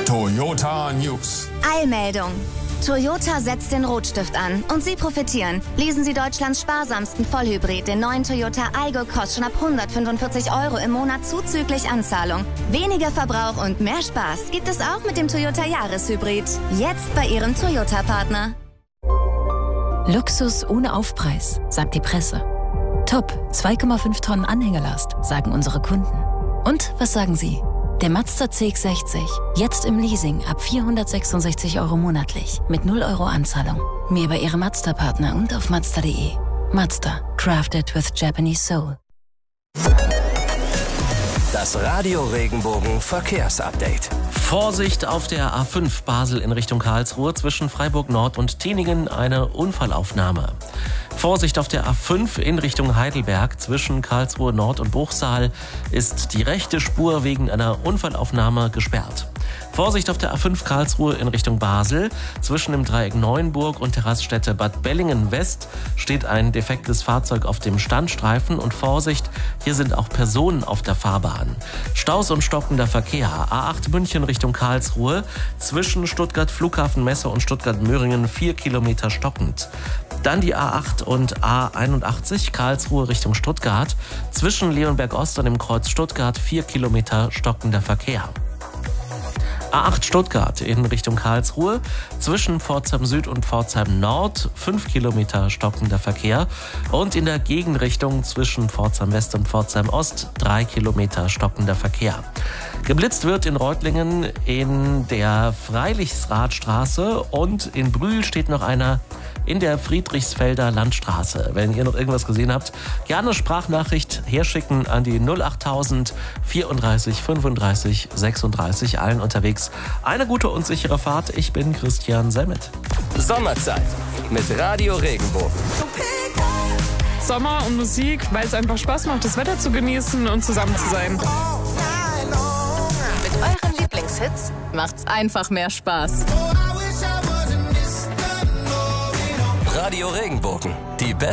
Toyota News. Eilmeldung. Toyota setzt den Rotstift an und Sie profitieren. Leasen Sie Deutschlands sparsamsten Vollhybrid, den neuen Toyota Aygo Cross, schon ab 145 € im Monat zuzüglich Anzahlung. Weniger Verbrauch und mehr Spaß gibt es auch mit dem Toyota Jahreshybrid. Jetzt bei Ihrem Toyota-Partner. Luxus ohne Aufpreis, sagt die Presse. Top, 2,5 Tonnen Anhängelast, sagen unsere Kunden. Und was sagen Sie? Der Mazda CX-60, jetzt im Leasing ab 466 € monatlich, mit 0 € Anzahlung. Mehr bei Ihrem Mazda-Partner und auf Mazda.de. Mazda, crafted with Japanese soul. Das Radio Regenbogen Verkehrsupdate. Vorsicht auf der A5 Basel in Richtung Karlsruhe, zwischen Freiburg Nord und Teningen eine Unfallaufnahme. Vorsicht auf der A5 in Richtung Heidelberg, zwischen Karlsruhe Nord und Bruchsal ist die rechte Spur wegen einer Unfallaufnahme gesperrt. Vorsicht auf der A5 Karlsruhe in Richtung Basel. Zwischen dem Dreieck Neuenburg und der Raststätte Bad Bellingen West steht ein defektes Fahrzeug auf dem Standstreifen. Und Vorsicht, hier sind auch Personen auf der Fahrbahn. Staus und stockender Verkehr. A8 München Richtung Karlsruhe. Zwischen Stuttgart Flughafen Messe und Stuttgart Möhringen 4 Kilometer stockend. Dann die A8 und A81 Karlsruhe Richtung Stuttgart. Zwischen Leonberg Ost und dem Kreuz Stuttgart 4 Kilometer stockender Verkehr. A8 Stuttgart in Richtung Karlsruhe, zwischen Pforzheim Süd und Pforzheim Nord 5 Kilometer stockender Verkehr und in der Gegenrichtung zwischen Pforzheim West und Pforzheim Ost 3 Kilometer stockender Verkehr. Geblitzt wird in Reutlingen in der Freilichsradstraße und in Brühl steht noch einer in der Friedrichsfelder Landstraße. Wenn ihr noch irgendwas gesehen habt, gerne Sprachnachricht herschicken an die 08000 34 35 36. Allen unterwegs eine gute und sichere Fahrt. Ich bin Christian Semmet. Sommerzeit mit Radio Regenbogen. Sommer und Musik, weil es einfach Spaß macht, das Wetter zu genießen und zusammen zu sein. Mit euren Lieblingshits macht's einfach mehr Spaß. Radio Regenbogen, die